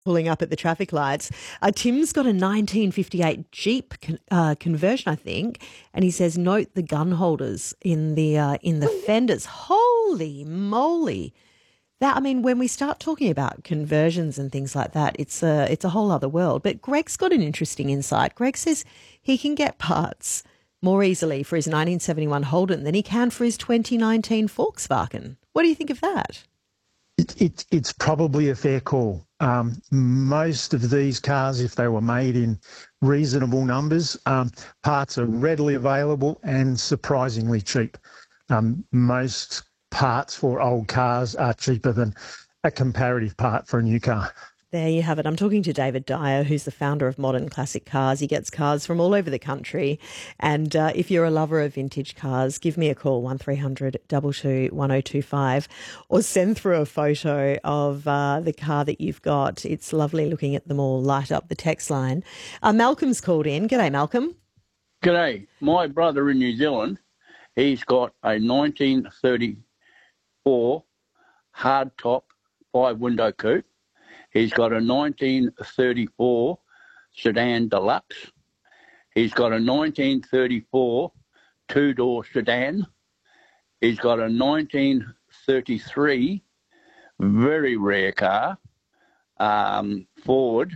pulling up at the traffic lights. Tim's got a 1958 Jeep conversion, I think, and he says, note the gun holders in the fenders. Holy moly. That, I mean, when we start talking about conversions and things like that, it's a whole other world. But Greg's got an interesting insight. Greg says he can get parts more easily for his 1971 Holden than he can for his 2019 Volkswagen. What do you think of that? It's probably a fair call. Most of these cars, if they were made in reasonable numbers, parts are readily available and surprisingly cheap. Most parts for old cars are cheaper than a comparative part for a new car. There you have it. I'm talking to David Dyer, who's the founder of Modern Classic Cars. He gets cars from all over the country. And if you're a lover of vintage cars, give me a call, 1300 22 1025, or send through a photo of the car that you've got. It's lovely looking at them all light up the text line. Malcolm's called in. G'day, Malcolm. G'day. My brother in New Zealand, he's got a 1934 hardtop 5-window coupe. He's got a 1934 sedan deluxe. He's got a 1934 two-door sedan. He's got a 1933 very rare car, Ford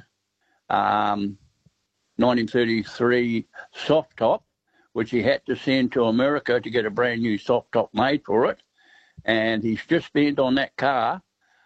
1933 soft top, which he had to send to America to get a brand new soft top made for it. And he's just spent on that car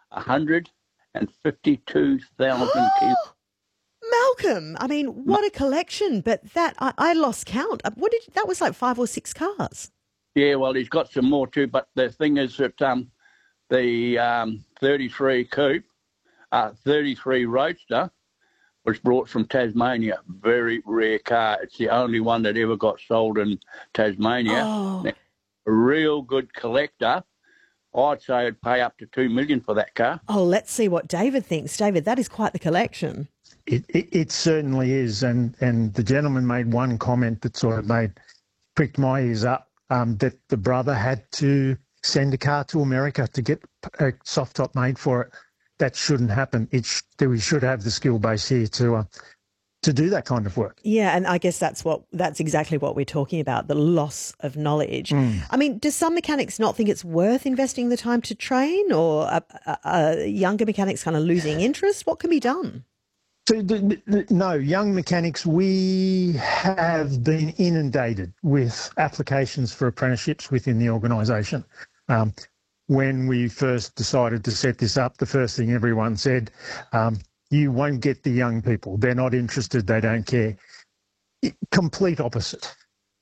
152,000 kilos. Malcolm, I mean, what a collection! But that I lost count. That was like 5 or 6 cars. Yeah, well, he's got some more too. But the thing is that the 33 coupe, 33 Roadster, was brought from Tasmania. Very rare car. It's the only one that ever got sold in Tasmania. Oh. A real good collector. I'd say I'd pay up to $2 million for that car. Oh, let's see what David thinks. David, that is quite the collection. It certainly is, and the gentleman made one comment that sort of pricked my ears up, that the brother had to send a car to America to get a soft top made for it. That shouldn't happen. We should have the skill base here to do that kind of work. Yeah, and I guess that's exactly what we're talking about, the loss of knowledge. I mean, do some mechanics not think it's worth investing the time to train, or younger mechanics kind of losing interest? What can be done? So, no, young mechanics, we have been inundated with applications for apprenticeships within the organisation. When we first decided to set this up, the first thing everyone said, you won't get the young people. They're not interested. They don't care. Complete opposite.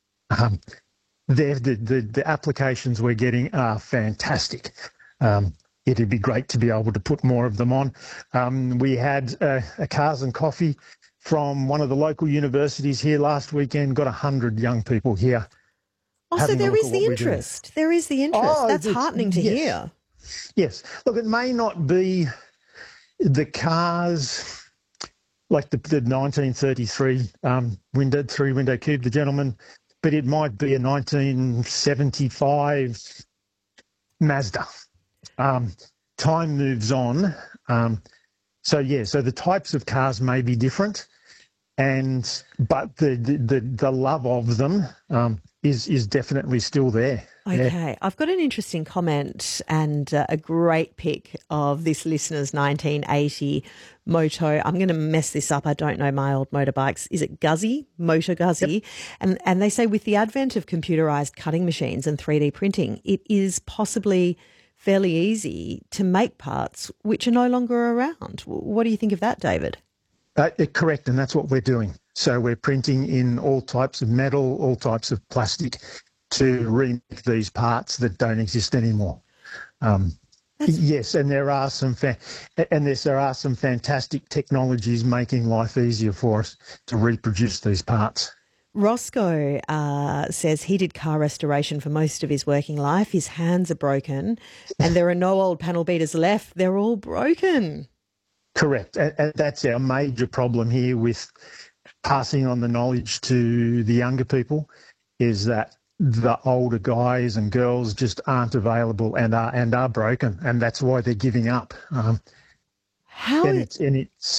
The applications we're getting are fantastic. It'd be great to be able to put more of them on. We had a Cars and Coffee from one of the local universities here last weekend, got 100 young people here. Oh, so there is the interest. There is the interest. Oh, that's heartening to hear. Yes. Look, it may not be the cars like the 1933 three-window coupe, the gentleman, but it might be a 1975 Mazda. Time moves on. So the types of cars may be different, but the love of them is definitely still there. Okay, Yeah. I've got an interesting comment and a great pic of this listener's 1980 Moto. I'm going to mess this up. I don't know my old motorbikes. Is it Guzzi? Moto Guzzi? Yep. And they say with the advent of computerised cutting machines and 3D printing, it is possibly fairly easy to make parts which are no longer around. What do you think of that, David? Correct, and that's what we're doing. So we're printing in all types of metal, all types of plastic to remake these parts that don't exist anymore. Yes, and there are some fantastic technologies making life easier for us to reproduce these parts. Roscoe says he did car restoration for most of his working life. His hands are broken and there are no old panel beaters left. They're all broken. Correct. And that's our major problem here with passing on the knowledge to the younger people, is that the older guys and girls just aren't available and are broken, and that's why they're giving up. How and it's